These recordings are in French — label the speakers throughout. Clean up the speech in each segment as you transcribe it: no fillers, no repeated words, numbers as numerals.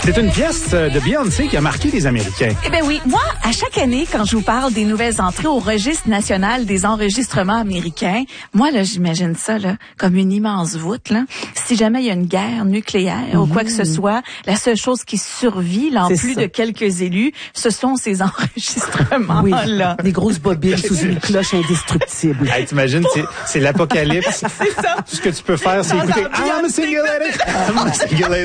Speaker 1: C'est une pièce de Beyoncé qui a marqué les Américains.
Speaker 2: Eh ben oui, moi, à chaque année, quand je vous parle des nouvelles entrées au registre national des enregistrements américains, moi, là, j'imagine ça, là, comme une immense voûte, là. Si jamais il y a une guerre nucléaire ou quoi que ce soit, la seule chose qui survit, là, en plus de quelques élus, ce sont ces enregistrements-là.
Speaker 3: Des grosses bobines sous une cloche indestructible.
Speaker 1: Hey, t'imagines, c'est l'apocalypse.
Speaker 2: C'est ça.
Speaker 1: Tout ce que tu peux faire, c'est écouter « I'm a single lady! I'm a single lady! »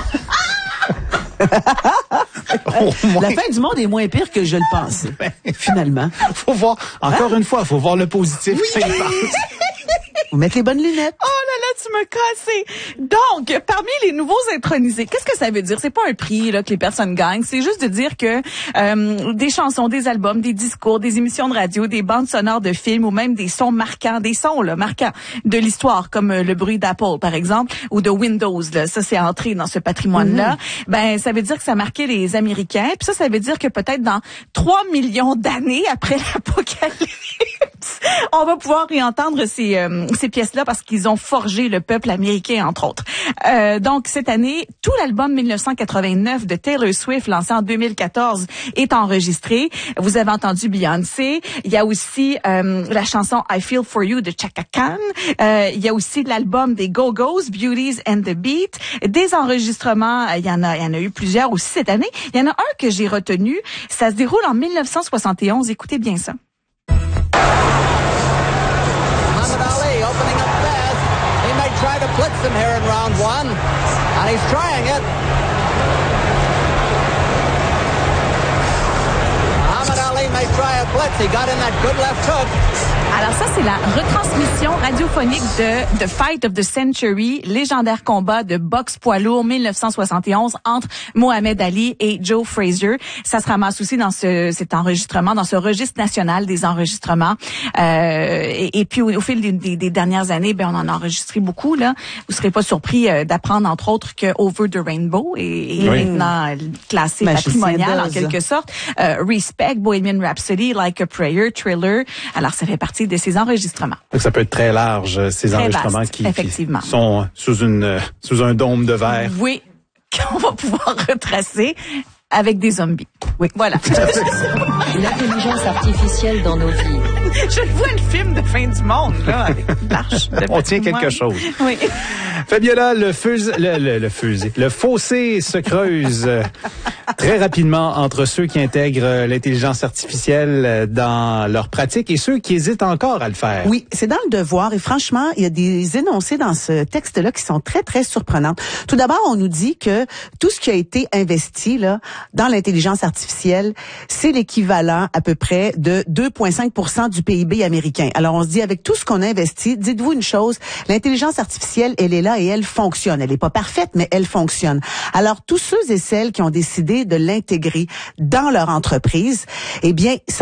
Speaker 3: La fin du monde est moins pire que je le pensais, finalement.
Speaker 1: Faut voir, encore une fois, faut voir le positif. Oui.
Speaker 3: Faut mettre les bonnes lunettes.
Speaker 2: Oh là là, tu m'as cassé. Donc, parmi les nouveaux intronisés, qu'est-ce que ça veut dire? C'est pas un prix là que les personnes gagnent, c'est juste de dire que des chansons, des albums, des discours, des émissions de radio, des bandes sonores de films ou même des sons marquants, marquants de l'histoire, comme le bruit d'Apple, par exemple, ou de Windows, là. Ça, c'est entré dans ce patrimoine-là. Ben, ça veut dire que ça a marqué les Américains. Puis ça veut dire que peut-être dans 3 millions d'années après l'apocalypse, on va pouvoir réentendre ces pièces-là parce qu'ils ont forgé le peuple américain, entre autres. Donc, cette année, tout l'album 1989 de Taylor Swift, lancé en 2014, est enregistré. Vous avez entendu Beyoncé. Il y a aussi la chanson I Feel For You de Chaka Khan. Il y a aussi l'album des Go-Go's, Beauties and the Beat. Des enregistrements, il y en a eu plusieurs aussi cette année. Il y en a un que j'ai retenu. Ça se déroule en 1971. Écoutez bien ça.
Speaker 4: Try to blitz him here in round one, and he's trying it. Muhammad Ali may try a blitz. He got in that good left hook.
Speaker 2: Alors ça, c'est la retransmission radiophonique de The Fight of the Century, légendaire combat de boxe poids lourd 1971 entre Mohamed Ali et Joe Frazier. Ça se ramasse aussi dans cet enregistrement, dans ce registre national des enregistrements. Et puis au fil des dernières années, ben on en a enregistré beaucoup là. Vous serez pas surpris d'apprendre entre autres que Over the Rainbow est maintenant classé patrimonial en quelque sorte. Respect, Bohemian Rhapsody, Like a Prayer, Thriller. Alors ça fait partie de ces enregistrements.
Speaker 1: Donc ça peut être très large, ces
Speaker 2: très
Speaker 1: enregistrements
Speaker 2: vaste,
Speaker 1: qui
Speaker 2: sont
Speaker 1: sous un dôme de verre.
Speaker 2: Oui, qu'on va pouvoir retracer avec des zombies. Oui, voilà.
Speaker 5: L'intelligence artificielle dans nos vies.
Speaker 2: Je vois le film de fin du monde, là, avec l'arche.
Speaker 1: On tient quelque chose.
Speaker 2: Oui.
Speaker 1: Fabiola, le fossé se creuse très rapidement entre ceux qui intègrent l'intelligence artificielle dans leur pratique et ceux qui hésitent encore à le faire.
Speaker 3: Oui, c'est dans le Devoir et franchement, il y a des énoncés dans ce texte-là qui sont très, très surprenants. Tout d'abord, on nous dit que tout ce qui a été investi là dans l'intelligence artificielle, c'est l'équivalent à peu près de 2,5% du PIB américain. Alors, on se dit, avec tout ce qu'on a investi, dites-vous une chose, l'intelligence artificielle, elle est là et elle fonctionne. Elle n'est pas parfaite, mais elle fonctionne. Alors, tous ceux et celles qui ont décidé de l'intégrer dans leur entreprise, eh bien, ça